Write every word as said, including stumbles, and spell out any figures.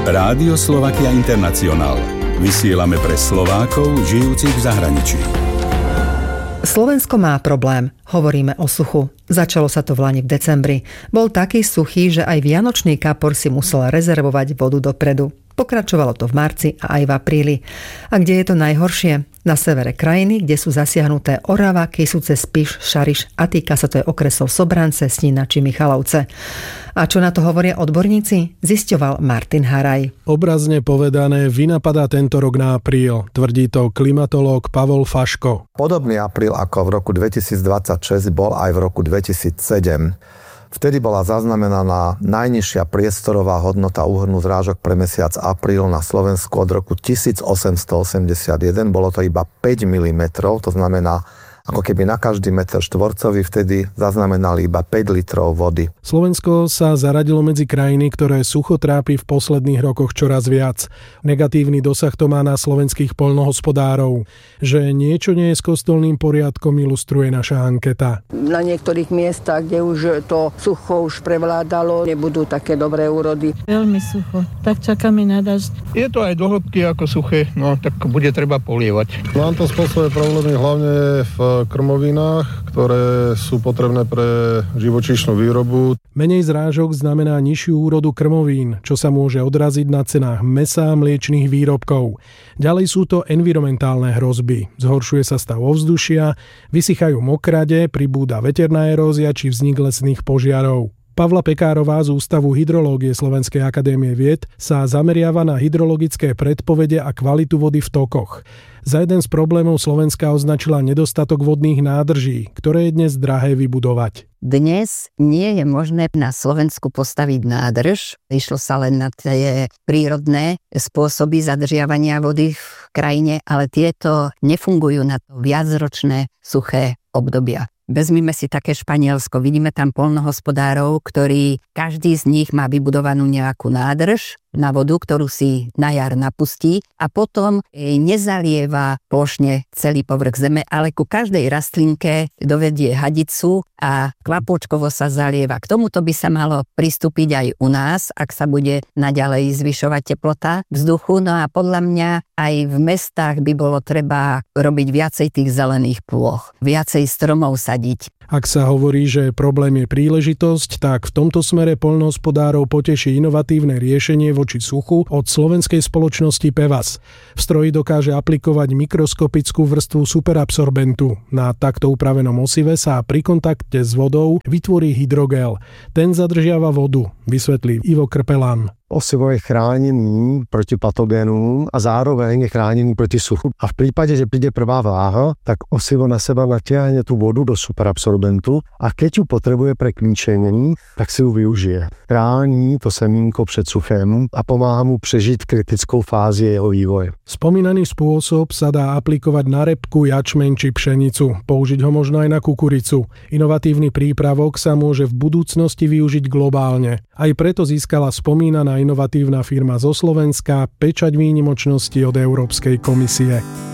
Rádio Slovakia International. Vysielame pre Slovákov, žijúcich v zahraničí. Slovensko má problém. Hovoríme o suchu. Začalo sa to v lani v decembri. Bol taký suchý, že aj vianočný kapor si musel rezervovať vodu dopredu. Pokračovalo to v marci a aj v apríli. A kde je to najhoršie? Na severe krajiny, kde sú zasiahnuté Orava, Kysuce, Spiš, Šariš a týka sa to aj okresov Sobrance, Snína či Michalovce. A čo na to hovoria odborníci? Zisťoval Martin Haraj. Obrazne povedané, vynapadá tento rok na apríl, tvrdí to klimatológ Pavol Faško. Podobný apríl ako v roku dvetisícdvadsaťšesť bol aj v roku dvetisícsedem. Vtedy bola zaznamenaná najnižšia priestorová hodnota úhrnu zrážok pre mesiac apríl na Slovensku od roku tisícosemstoosemdesiatjeden. Bolo to iba päť milimetrov, to znamená, ako keby na každý meter štvorcový vtedy zaznamenali iba päť litrov vody. Slovensko sa zaradilo medzi krajiny, ktoré sucho trápi v posledných rokoch čoraz viac. Negatívny dosah to má na slovenských poľnohospodárov. Že niečo nie je s kostolným poriadkom, ilustruje naša anketa. Na niektorých miestach, kde už to sucho už prevládalo, nebudú také dobré úrody. Veľmi sucho, tak čakáme na dažď. Je to aj do hĺbky ako suché, no tak bude treba polievať. Nám to spôsobuje problémy hlavne v krmovinách, ktoré sú potrebné pre živočíšnu výrobu. Menej zrážok znamená nižšiu úrodu krmovín, čo sa môže odraziť na cenách mäsa a mliečnych výrobkov. Ďalej sú to environmentálne hrozby. Zhoršuje sa stav ovzdušia, vysychajú mokrade, pribúda veterná erózia či vznik lesných požiarov. Pavla Pekárová z Ústavu hydrológie Slovenskej akadémie vied sa zameriava na hydrologické predpovede a kvalitu vody v tokoch. Za jeden z problémov Slovenska označila nedostatok vodných nádrží, ktoré je dnes drahé vybudovať. Dnes nie je možné na Slovensku postaviť nádrž. Išlo sa len na tie prírodné spôsoby zadržiavania vody v krajine, ale tieto nefungujú na to viacročné suché obdobia. Vezmime si také Španielsko, vidíme tam poľnohospodárov, ktorí každý z nich má vybudovanú nejakú nádrž na vodu, ktorú si na jar napustí a potom nezalieva plošne celý povrch zeme, ale ku každej rastlinke dovedie hadicu a kvapôčkovo sa zalieva. K tomuto by sa malo pristúpiť aj u nás, ak sa bude naďalej zvyšovať teplota vzduchu. No a podľa mňa aj v mestách by bolo treba robiť viacej tých zelených plôch, viacej stromov sadiť. Ak sa hovorí, že problém je príležitosť, tak v tomto smere poľnohospodárov poteší inovatívne riešenie voči suchu od slovenskej spoločnosti Pevas. V stroji dokáže aplikovať mikroskopickú vrstvu superabsorbentu. Na takto upravenom osive sa pri kontakte s vodou vytvorí hydrogel. Ten zadržiava vodu, vysvetlí Ivo Krpelán. Osivo je chránený proti patogénům a zároveň je chránený proti suchu. A v prípade, že príde prvá vláha, tak osivo na seba natiahne tú vodu do superabsorbentu a keď ju potrebuje pre klíčení, tak si ju využije. Chrání to semínko před suchem a pomáha mu prežiť kritickou fázi jeho vývoje. Spomínaný spôsob sa dá aplikovať na repku, jačmeň či pšenicu. Použiť ho možno aj na kukuricu. Inovatívny prípravok sa môže v budúcnosti využiť globálne. Aj preto získala spomínaná inovatívna firma zo Slovenska pečať výnimočnosti od Európskej komisie.